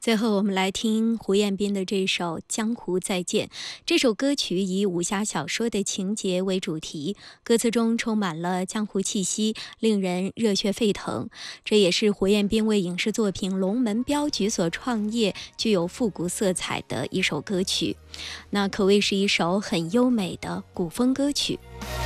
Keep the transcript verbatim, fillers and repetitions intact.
最后，我们来听胡彦斌的这首《江湖再见》。这首歌曲以武侠小说的情节为主题，歌词中充满了江湖气息，令人热血沸腾。这也是胡彦斌为影视作品《龙门镖局》所创业、具有复古色彩的一首歌曲。那可谓是一首很优美的古风歌曲。